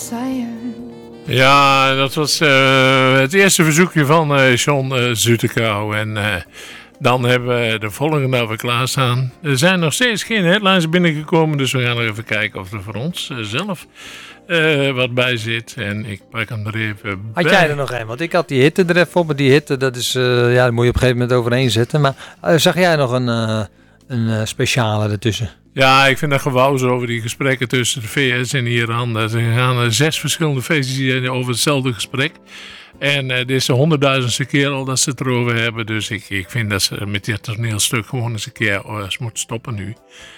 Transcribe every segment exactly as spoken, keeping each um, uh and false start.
tired. Ja, dat was uh, het eerste verzoekje van uh, John uh, Zutekou. En uh, dan hebben we de volgende alweer klaarstaan. Er zijn nog steeds geen headlines binnengekomen, dus we gaan nog even kijken of er voor ons uh, zelf uh, wat bij zit. En ik pak hem er even bij. Had jij er nog een? Want ik had die hitte er even op, maar die hitte, dat is, uh, ja, daar moet je op een gegeven moment overheen zetten. Maar uh, zag jij nog een, uh, een uh, speciale ertussen? Ja, ik vind dat gewauws over die gesprekken tussen de V S en Iran. Er gaan er zes verschillende versies over hetzelfde gesprek. En uh, dit is de honderdduizendste keer al dat ze het erover hebben. Dus ik, ik vind dat ze met dit toneelstuk gewoon eens een keer uh, moeten stoppen nu.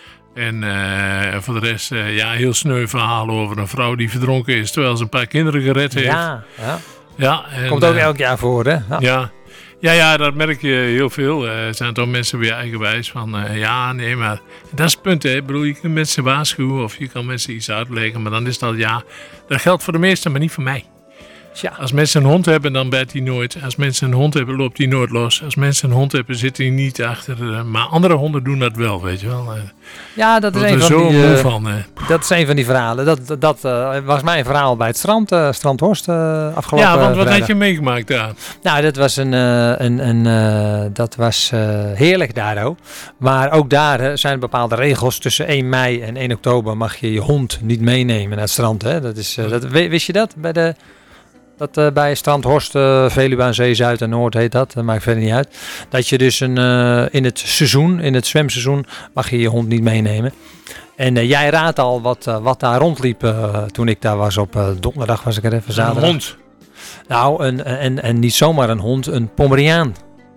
En uh, voor de rest, uh, ja, heel sneu verhaal over een vrouw die verdronken is terwijl ze een paar kinderen gered heeft. Ja, ja. ja en, komt ook uh, elk jaar voor, hè? Ja. ja. Ja, ja, dat merk je heel veel. Uh, er zijn toch mensen weer eigenwijs van, uh, ja, nee, maar dat is het punt, hè. Ik bedoel, je kunt mensen waarschuwen of je kan mensen iets uitleggen, maar dan is dat, ja, dat geldt voor de meesten, maar niet voor mij. Ja. Als mensen een hond hebben, dan bijt die nooit. Als mensen een hond hebben, loopt die nooit los. Als mensen een hond hebben, zit die niet achter. Uh, maar andere honden doen dat wel, weet je wel. Uh, ja, dat is, een van, zo die, uh, van uh. dat is een van die verhalen. Dat, dat, dat uh, was mijn verhaal bij het strand, uh, Strandhorst, uh, afgelopen Ja, want wat vrijdag. had je meegemaakt daar? Nou, dat was, een, uh, een, een, uh, dat was uh, heerlijk daar ook. Maar ook daar uh, zijn bepaalde regels. Tussen één mei en één oktober mag je je hond niet meenemen naar het strand. Hè? Dat is, uh, dat, wist je dat? Bij de... Dat uh, bij Strandhorst, uh, Veluwe aan Zee, Zuid en Noord heet dat. Dat maakt verder niet uit. Dat je dus een, uh, in het seizoen, in het zwemseizoen, mag je je hond niet meenemen. En uh, jij raadt al wat, uh, wat daar rondliep uh, toen ik daar was op uh, donderdag, was ik er even zaterdag. Een hond? Nou, een, en, en niet zomaar een hond, een Pomeriaan.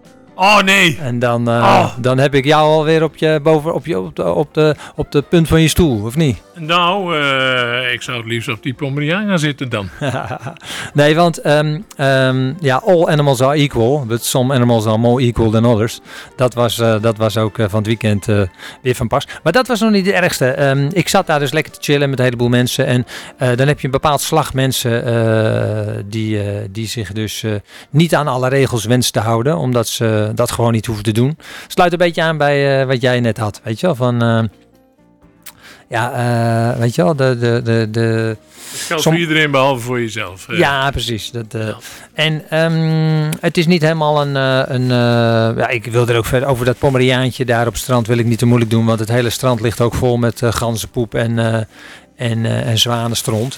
Oh nee! En dan, uh, oh. dan heb ik jou alweer op je boven op je op de, op de op de punt van je stoel, of niet? Nou, uh, ik zou het liefst op die Pomeriaan gaan zitten dan. Nee, want um, um, ja, all animals are equal, but some animals are more equal than others. Dat was, uh, dat was ook uh, van het weekend uh, weer van pas. Maar dat was nog niet het ergste. Um, ik zat daar dus lekker te chillen met een heleboel mensen. En uh, dan heb je een bepaald slag mensen uh, die, uh, die zich dus uh, niet aan alle regels wensen te houden, omdat ze dat gewoon niet hoeven te doen. Sluit een beetje aan bij uh, wat jij net had, weet je wel, van uh, ja, uh, weet je wel, de de de, de het geldt som... voor iedereen behalve voor jezelf. Uh. Ja, precies. Dat, uh, ja. En um, het is niet helemaal een, uh, een uh, ja, ik wil er ook verder over dat Pomeriaantje daar op het strand wil ik niet te moeilijk doen, want het hele strand ligt ook vol met uh, ganzenpoep en uh, en uh, en zwanenstront.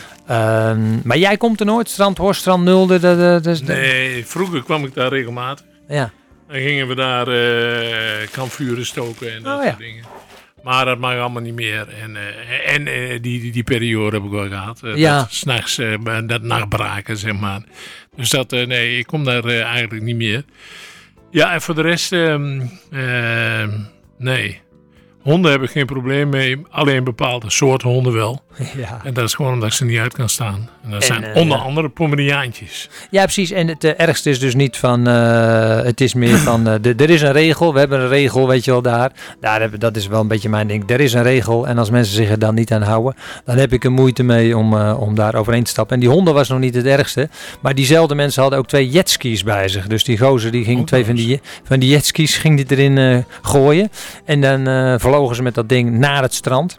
Um, maar jij komt er nooit, Strandhorst, Strand Nulde? De, de, de, de... Nee, vroeger kwam ik daar regelmatig. Ja. Dan gingen we daar uh, kampvuren stoken en dat oh, soort ja. dingen. Maar dat mag allemaal niet meer. En, uh, en uh, die, die, die periode heb ik wel gehad. Uh, ja. Dat s'nachts, uh, dat nachtbraken, zeg maar. Dus dat, uh, nee, ik kom daar uh, eigenlijk niet meer. Ja, en voor de rest, um, uh, nee. Honden heb ik geen probleem mee. Alleen bepaalde soorten honden wel. Ja. En dat is gewoon omdat ik ze niet uit kan staan. En dat en, zijn uh, onder ja. andere Pomeriaantjes. Ja, precies. En het uh, ergste is dus niet van... Uh, het is meer van... Uh, de, er is een regel. We hebben een regel, weet je wel, daar. daar hebben, dat is wel een beetje mijn ding. Er is een regel. En als mensen zich er dan niet aan houden... dan heb ik er moeite mee om, uh, om daar overheen te stappen. En die honden was nog niet het ergste. Maar diezelfde mensen hadden ook twee jetskis bij zich. Dus die gozer die ging oh, twee van die, van die jetskis ging die erin uh, gooien. En dan uh, vlogen ze met dat ding naar het strand.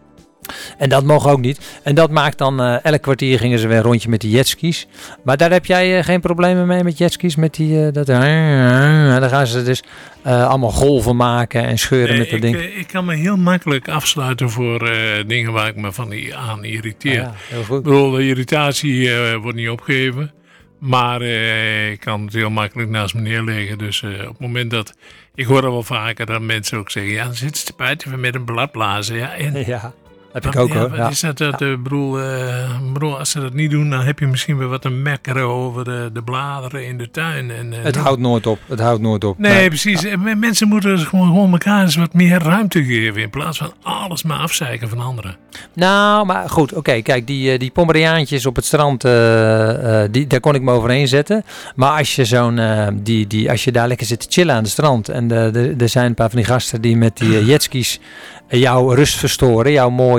En dat mocht ook niet. En dat maakt dan, uh, elk kwartier gingen ze weer een rondje met die jetskis. Maar daar heb jij uh, geen problemen mee met jetskis? Met die, uh, dat, uh, uh, dan gaan ze dus uh, allemaal golven maken en scheuren nee, met dat ik, ding. Ik kan me heel makkelijk afsluiten voor uh, dingen waar ik me van die aan irriteer. Ah, ja, heel goed. Ik bedoel, de irritatie uh, wordt niet opgegeven. Maar uh, ik kan het heel makkelijk naast me neerleggen. Dus uh, op het moment dat... Ik hoor al wel vaker dat mensen ook zeggen... Ja, dan zitten ze te buiten met een bladblazen. Ja, en, ja. Heb ik ook ja, hoor. Wat ja. is dat? dat ja. uh, bedoel, uh, bedoel, als ze dat niet doen, dan heb je misschien weer wat te mekkeren over de, de bladeren in de tuin. En, uh, het dan... houdt nooit op. Het houdt nooit op. Nee, nee. precies. Ja. Mensen moeten gewoon, gewoon elkaar eens wat meer ruimte geven. In plaats van alles maar afzeiken van anderen. Nou, maar goed. Oké, okay, kijk, die, die Pomeriaantjes op het strand, uh, uh, die, daar kon ik me overheen zetten. Maar als je zo'n, uh, die, die, als je daar lekker zit te chillen aan de strand. En er zijn een paar van die gasten die met die uh, jetskis jouw rust verstoren, jouw mooie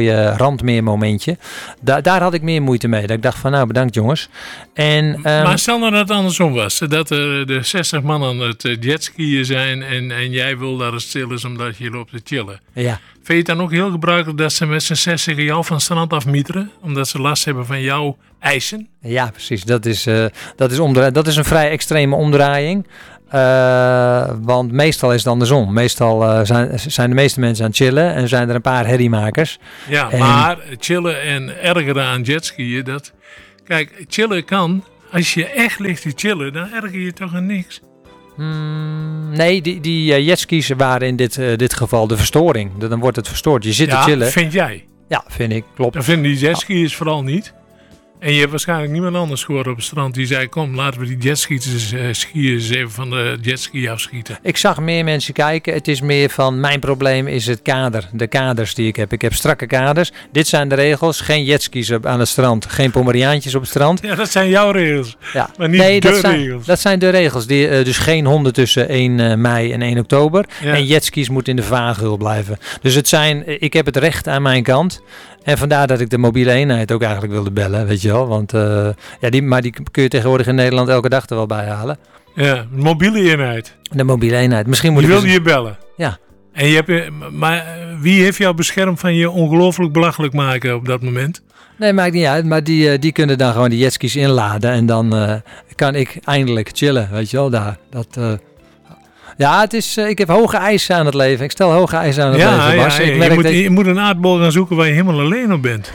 uh, randmeermomentje. Da- daar had ik meer moeite mee. Dat ik dacht van nou bedankt jongens. En, um, maar stel nou dat het andersom was. Dat er de zestig man aan het jetskiën zijn en, en jij wil dat het stil is omdat je loopt te chillen. Ja. Vind je het dan ook heel gebruikelijk dat ze met z'n zestig jou van het strand afmieteren? Omdat ze last hebben van jouw eisen? Ja, precies. Dat is, uh, dat is, omdra- dat is een vrij extreme omdraaiing. Uh, want meestal is het andersom. Meestal uh, zijn, zijn de meeste mensen aan het chillen en zijn er een paar herriemakers. Ja, en... maar chillen en ergeren aan jetskiën, dat... Kijk, chillen kan. Als je echt ligt te chillen, dan erger je toch aan niks. Mm, nee, die, die uh, jetskis waren in dit, uh, dit geval de verstoring. Dan wordt het verstoord. Je zit ja, te chillen. vind jij? Ja, vind ik. Klopt. Dat vinden die jetski's vooral niet. En je hebt waarschijnlijk niemand anders gehoord op het strand die zei... kom, laten we die jetski's uh, skiers even van de jetski afschieten. Ik zag meer mensen kijken. Het is meer van mijn probleem is het kader. De kaders die ik heb. Ik heb strakke kaders. Dit zijn de regels. Geen jetskis op, aan het strand. Geen Pomeriaantjes op het strand. Ja, dat zijn jouw regels. Ja. Maar niet nee, de dat zijn, regels. Dat zijn de regels. Die, uh, dus geen honden tussen één mei en één oktober. Ja. En jetskis moeten in de vaargeul blijven. Dus het zijn, ik heb het recht aan mijn kant. En vandaar dat ik de mobiele eenheid ook eigenlijk wilde bellen, weet je wel. Want, uh, ja, die, maar die kun je tegenwoordig in Nederland elke dag er wel bij halen. Ja, de mobiele eenheid. De mobiele eenheid. Misschien moet die ik wilde eens... je bellen? Ja. En je hebt, maar wie heeft jou beschermd van je ongelooflijk belachelijk maken op dat moment? Nee, maakt niet uit. Maar die, die kunnen dan gewoon die jetskis inladen. En dan uh, kan ik eindelijk chillen, weet je wel, daar. Dat... Uh, Ja, het is, uh, ik heb hoge eisen aan het leven. Ik stel hoge eisen aan het ja, leven, Bas. Ja, ik je, merk moet, dat... je moet een aardbol gaan zoeken waar je helemaal alleen op bent.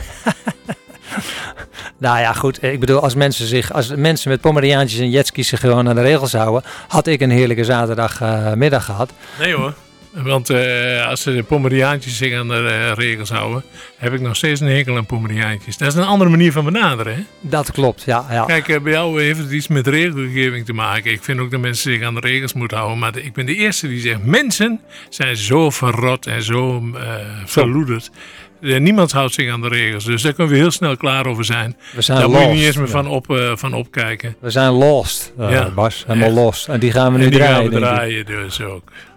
Nou ja, goed. Ik bedoel, als mensen, zich, als mensen met Pomeriaantjes en jetskis zich gewoon aan de regels houden... had ik een heerlijke zaterdagmiddag uh, gehad. Nee hoor. Want uh, als de Pomeriaantjes zich aan de uh, regels houden... heb ik nog steeds een hekel aan Pomeriaantjes. Dat is een andere manier van benaderen, hè? Dat klopt, ja. ja. Kijk, uh, bij jou heeft het iets met regelgeving te maken. Ik vind ook dat mensen zich aan de regels moeten houden. Maar de, ik ben de eerste die zegt... mensen zijn zo verrot en zo uh, verloederd. Uh, niemand houdt zich aan de regels. Dus daar kunnen we heel snel klaar over zijn. We zijn daar lost. moet je niet eens meer van, op, uh, van opkijken. We zijn lost, uh, ja, Bas. Helemaal lost. En die gaan we nu en die draaien, gaan we draaien dus ook.